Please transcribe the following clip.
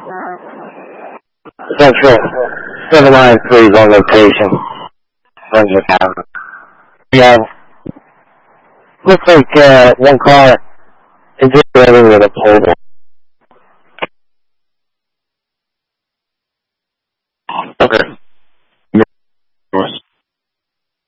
Central 793 on location. Brunswick Avenue. Yeah. Looks like one car is integrated with a pole